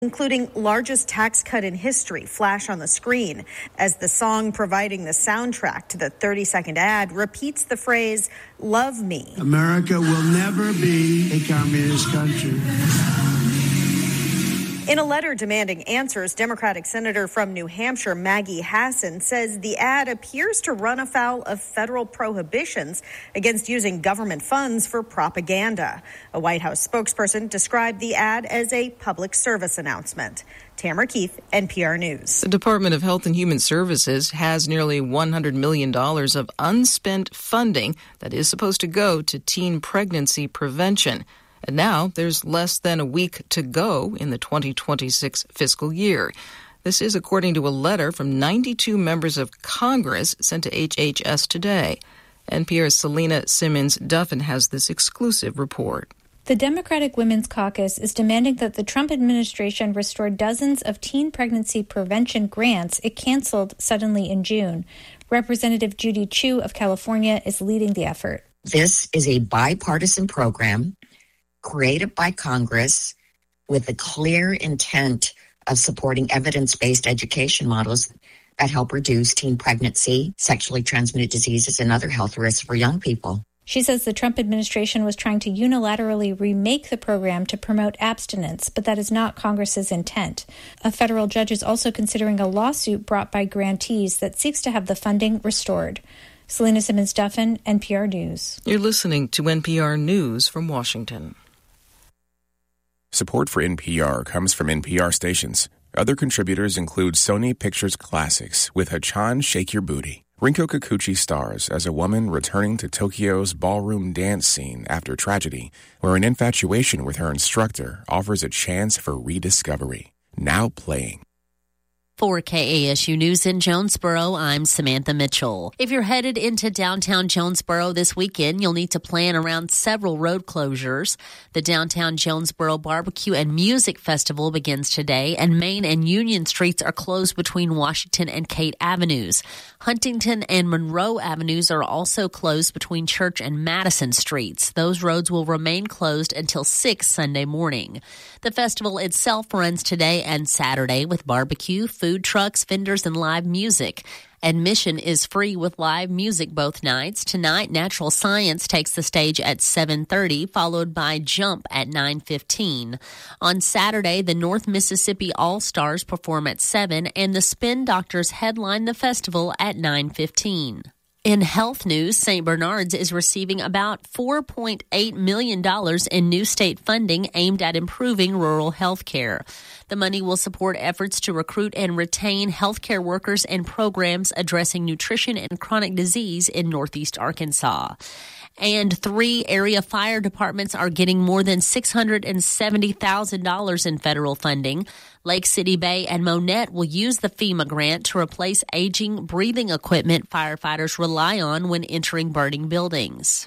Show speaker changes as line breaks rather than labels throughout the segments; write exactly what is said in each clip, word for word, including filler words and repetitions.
including largest tax cut in history, flash on the screen as the song providing the soundtrack to the thirty-second ad repeats the phrase, "Love me."
America will never be a communist country.
In a letter demanding answers, Democratic Senator from New Hampshire, Maggie Hassan, says the ad appears to run afoul of federal prohibitions against using government funds for propaganda. A White House spokesperson described the ad as a public service announcement. Tamara Keith, N P R News.
The Department of Health and Human Services has nearly one hundred million dollars of unspent funding that is supposed to go to teen pregnancy prevention. And now there's less than a week to go in the twenty twenty-six fiscal year. This is according to a letter from ninety-two members of Congress sent to H H S today. N P R's Selena Simmons-Duffin has this exclusive report.
The Democratic Women's Caucus is demanding that the Trump administration restore dozens of teen pregnancy prevention grants it canceled suddenly in June. Representative Judy Chu of California is leading the effort.
This is a bipartisan program created by Congress with the clear intent of supporting evidence-based education models that help reduce teen pregnancy, sexually transmitted diseases, and other health risks for young people.
She says the Trump administration was trying to unilaterally remake the program to promote abstinence, but that is not Congress's intent. A federal judge is also considering a lawsuit brought by grantees that seeks to have the funding restored. Selena Simmons-Duffin, N P R News.
You're listening to N P R News from Washington.
Support for N P R comes from N P R stations. Other contributors include Sony Pictures Classics with Hachan Shake Your Booty. Rinko Kikuchi stars as a woman returning to Tokyo's ballroom dance scene after tragedy, where an infatuation with her instructor offers a chance for rediscovery. Now playing.
For K A S U News in Jonesboro, I'm Samantha Mitchell. If you're headed into downtown Jonesboro this weekend, you'll need to plan around several road closures. The Downtown Jonesboro Barbecue and Music Festival begins today, and Main and Union Streets are closed between Washington and Kate Avenues. Huntington and Monroe Avenues are also closed between Church and Madison Streets. Those roads will remain closed until six Sunday morning. The festival itself runs today and Saturday with barbecue, food trucks, vendors, and live music. Admission is free with live music both nights. Tonight, Natural Science takes the stage at seven thirty, followed by Jump at nine fifteen. On Saturday, the North Mississippi All-Stars perform at seven, and the Spin Doctors headline the festival at nine fifteen. In health news, Saint Bernard's is receiving about four point eight million dollars in new state funding aimed at improving rural health care. The money will support efforts to recruit and retain healthcare workers and programs addressing nutrition and chronic disease in Northeast Arkansas. And three area fire departments are getting more than six hundred seventy thousand dollars in federal funding. Lake City Bay and Monette will use the FEMA grant to replace aging breathing equipment firefighters rely on when entering burning buildings.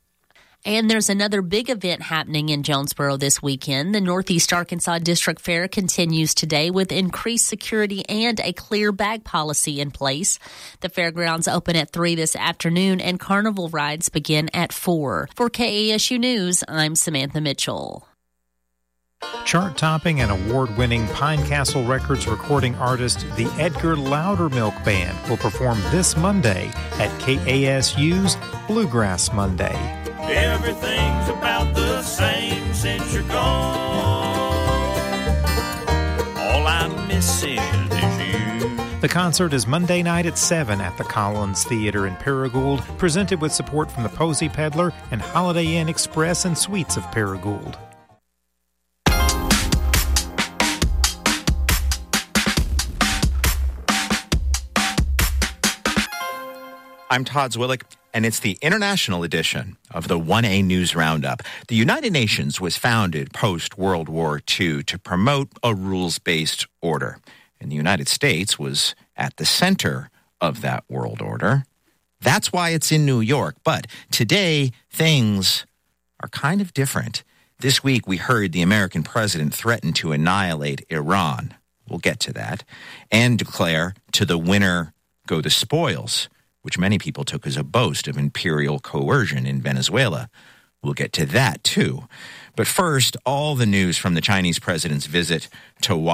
And there's another big event happening in Jonesboro this weekend. The Northeast Arkansas District Fair continues today with increased security and a clear bag policy in place. The fairgrounds open at three this afternoon, and carnival rides begin at four. For K A S U News, I'm Samantha Mitchell.
Chart-topping and award-winning Pine Castle Records recording artist the Edgar Loudermilk Band will perform this Monday at K A S U's Bluegrass Monday.
Everything's about the same since you're gone. All I'm missing is you.
The concert is Monday night at seven at the Collins Theater in Paragould, presented with support from the Posey Peddler and Holiday Inn Express and Suites of Paragould.
I'm Todd Zwillick, and it's the international edition of the one A News Roundup. The United Nations was founded post-World War Two to promote a rules-based order, and the United States was at the center of that world order. That's why it's in New York, but today things are kind of different. This week we heard the American president threaten to annihilate Iran. We'll get to that. And declare to the winner go the spoils, which many people took as a boast of imperial coercion in Venezuela. We'll get to that, too. But first, all the news from the Chinese president's visit to Washington.